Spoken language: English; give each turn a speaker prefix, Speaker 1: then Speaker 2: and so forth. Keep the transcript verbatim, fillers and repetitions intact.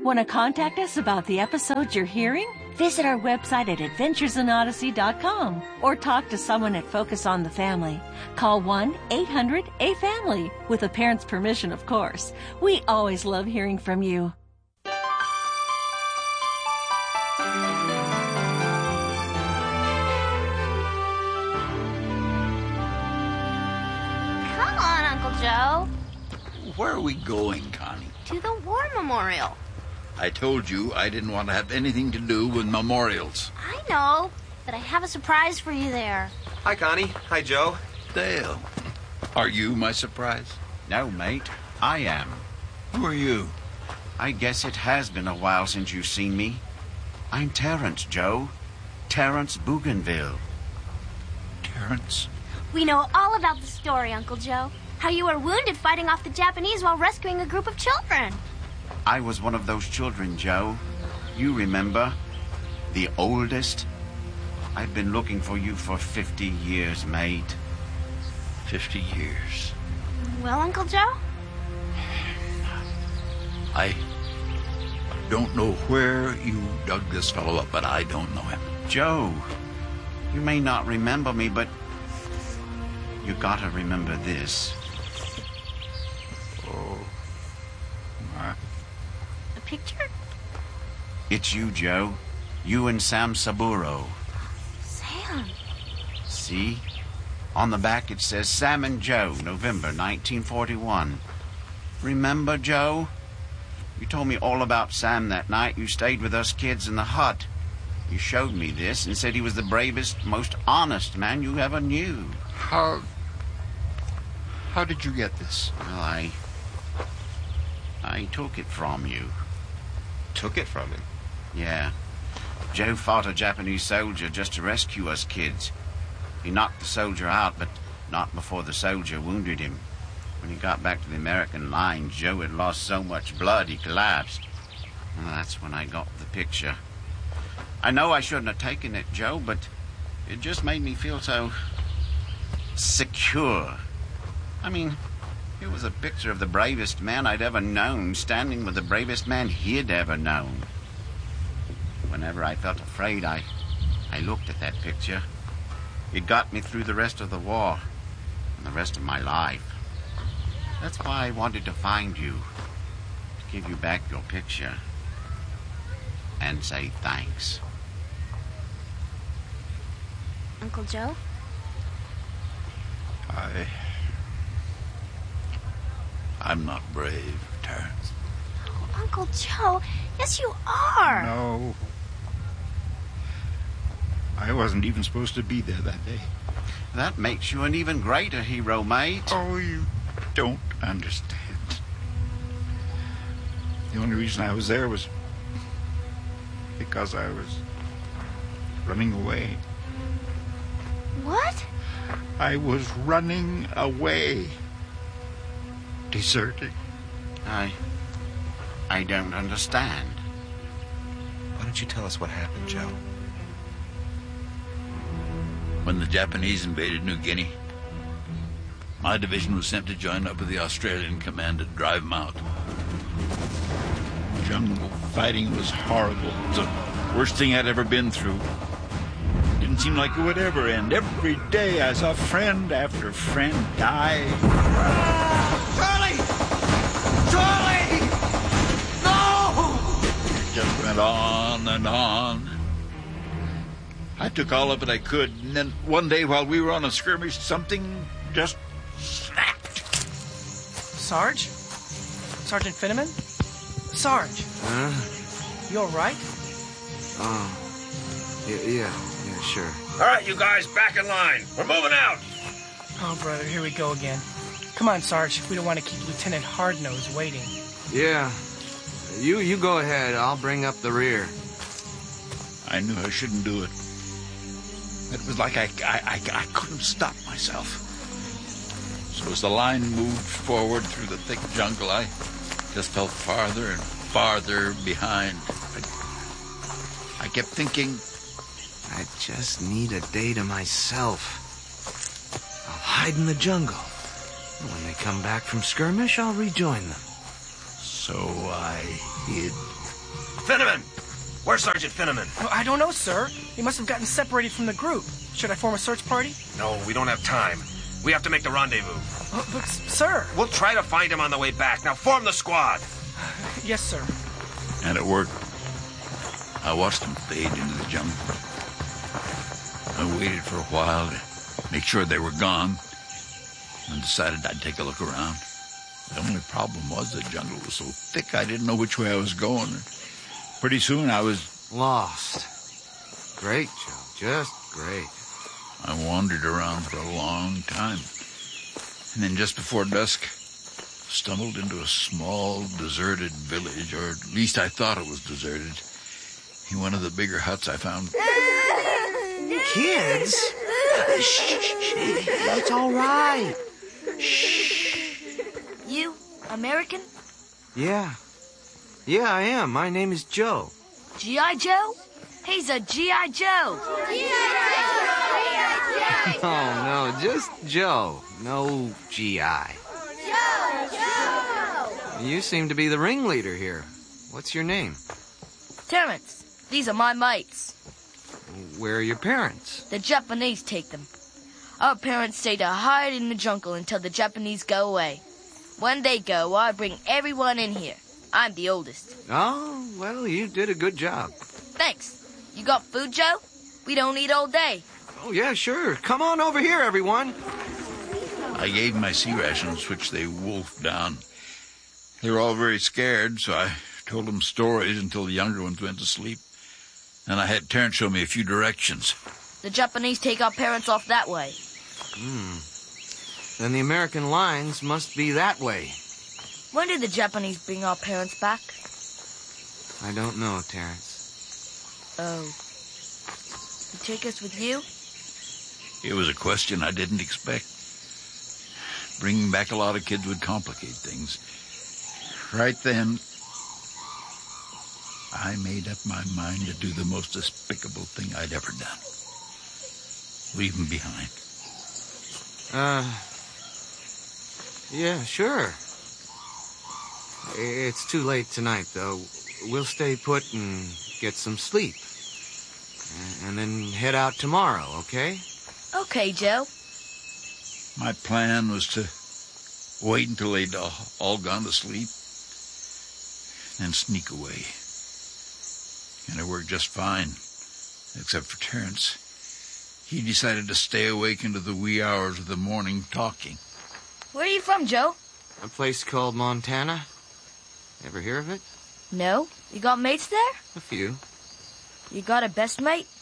Speaker 1: Want to contact us about the episodes you're hearing? Visit our website at adventures in odyssey dot com or talk to someone at Focus on the Family. Call one eight hundred A family, with a parent's permission, of course. We always love hearing from you.
Speaker 2: Come on, Uncle Joe.
Speaker 3: Where are we going, Connie?
Speaker 2: To the War Memorial.
Speaker 3: I told you I didn't want to have anything to do with memorials.
Speaker 2: I know, but I have a surprise for you there.
Speaker 4: Hi, Connie. Hi, Joe.
Speaker 3: Dale, are you my surprise?
Speaker 5: No, mate. I am.
Speaker 3: Who are you?
Speaker 5: I guess it has been a while since you've seen me. I'm Terrence, Joe. Terrence Bougainville.
Speaker 3: Terrence?
Speaker 2: We know all about the story, Uncle Joe. How you were wounded fighting off the Japanese while rescuing a group of children.
Speaker 5: I was one of those children, Joe. You remember? The oldest. I've been looking for you for fifty years, mate.
Speaker 3: Fifty years.
Speaker 2: Well, Uncle Joe?
Speaker 3: I don't know where you dug this fellow up, but I don't know him.
Speaker 5: Joe, you may not remember me, but you gotta remember this.
Speaker 3: Oh, my.
Speaker 2: A picture?
Speaker 5: It's you, Joe. You and Sam Saburo.
Speaker 2: Sam.
Speaker 5: See? On the back it says Sam and Joe, November nineteen forty-one. Remember, Joe? You told me all about Sam that night you stayed with us kids in the hut. You showed me this and said he was the bravest, most honest man you ever knew.
Speaker 3: How... How did you get this?
Speaker 5: Well, I... I took it from you.
Speaker 4: Took it from him?
Speaker 5: Yeah. Joe fought a Japanese soldier just to rescue us kids. He knocked the soldier out, but not before the soldier wounded him. When he got back to the American lines, Joe had lost so much blood he collapsed. Well, that's when I got the picture. I know I shouldn't have taken it, Joe, but it just made me feel so secure. I mean, it was a picture of the bravest man I'd ever known, standing with the bravest man he'd ever known. Whenever I felt afraid, I, I looked at that picture. It got me through the rest of the war and the rest of my life. That's why I wanted to find you, to give you back your picture and say thanks.
Speaker 2: Uncle Joe?
Speaker 3: I... I'm not brave, Terrence.
Speaker 2: Oh, Uncle Joe, yes you are.
Speaker 3: No. I wasn't even supposed to be there that day.
Speaker 5: That makes you an even greater hero, mate.
Speaker 3: Oh, you don't understand. The only reason I was there was because I was running away.
Speaker 2: What?
Speaker 3: I was running away. Deserting.
Speaker 5: I... I don't understand.
Speaker 4: Why don't you tell us what happened, Joe?
Speaker 3: When the Japanese invaded New Guinea, my division was sent to join up with the Australian command to drive them out. Jungle fighting was horrible. It was the worst thing I'd ever been through. Didn't seem like it would ever end. Every day I saw friend after friend die.
Speaker 6: Charlie! Charlie! No!
Speaker 3: It just went on and on. I took all of it I could, and then one day while we were on a skirmish, something just snapped.
Speaker 7: Sarge? Sergeant Finneman? Sarge?
Speaker 8: Huh?
Speaker 7: You all right?
Speaker 8: Oh, yeah, yeah, yeah, sure.
Speaker 6: All right, you guys, back in line. We're moving out.
Speaker 7: Oh, brother, here we go again. Come on, Sarge. We don't want to keep Lieutenant Hardnose waiting.
Speaker 8: Yeah. You you go ahead. I'll bring up the rear.
Speaker 3: I knew I shouldn't do it. It was like I, I, I, I couldn't stop myself. So as the line moved forward through the thick jungle, I just felt farther and farther behind. I, I kept thinking,
Speaker 8: I just need a day to myself. I'll hide in the jungle. When they come back from skirmish, I'll rejoin them.
Speaker 3: So I hid.
Speaker 6: Finneman! Where's Sergeant Finneman?
Speaker 7: Oh, I don't know, sir. He must have gotten separated from the group. Should I form a search party?
Speaker 6: No, we don't have time. We have to make the rendezvous.
Speaker 7: Oh, but, sir...
Speaker 6: We'll try to find him on the way back. Now form the squad.
Speaker 7: Yes, sir.
Speaker 3: And it worked. I watched them fade into the jungle. I waited for a while to make sure they were gone, and decided I'd take a look around. The only problem was the jungle was so thick I didn't know which way I was going. Pretty soon I was...
Speaker 8: Lost. Great, Joe. Just great.
Speaker 3: I wandered around for a long time. And then just before dusk, stumbled into a small, deserted village, or at least I thought it was deserted. In one of the bigger huts I found...
Speaker 8: Kids? Shh, it's all right. Shh.
Speaker 9: You, American?
Speaker 8: Yeah. Yeah, I am. My name is Joe.
Speaker 9: G I. Joe? He's a G I. Joe.
Speaker 8: Oh, no, just Joe. No G I. Joe, Joe! You seem to be the ringleader here. What's your name?
Speaker 9: Terrence. These are my mates.
Speaker 8: Where are your parents?
Speaker 9: The Japanese take them. Our parents stay to hide in the jungle until the Japanese go away. When they go, I bring everyone in here. I'm the oldest.
Speaker 8: Oh, well, you did a good job.
Speaker 9: Thanks. You got food, Joe? We don't eat all day.
Speaker 8: Oh, yeah, sure. Come on over here, everyone.
Speaker 3: I gave them my sea rations, which they wolfed down. They were all very scared, so I told them stories until the younger ones went to sleep. And I had Terrence show me a few directions.
Speaker 9: The Japanese take our parents off that way.
Speaker 8: Hmm. Then the American lines must be that way.
Speaker 9: When did the Japanese bring our parents back?
Speaker 8: I don't know, Terrence.
Speaker 9: Oh. You take us with you?
Speaker 3: It was a question I didn't expect. Bringing back a lot of kids would complicate things. Right then, I made up my mind to do the most despicable thing I'd ever done. Leave them behind.
Speaker 8: Uh, yeah, sure. It's too late tonight, though. We'll stay put and get some sleep. And then head out tomorrow, okay?
Speaker 9: Okay, Joe.
Speaker 3: My plan was to wait until they'd all gone to sleep, then sneak away. And it worked just fine, except for Terrence. He decided to stay awake into the wee hours of the morning talking.
Speaker 9: Where are you from, Joe?
Speaker 8: A place called Montana. Ever hear of it?
Speaker 9: No. You got mates there?
Speaker 8: A few.
Speaker 9: You got a best mate?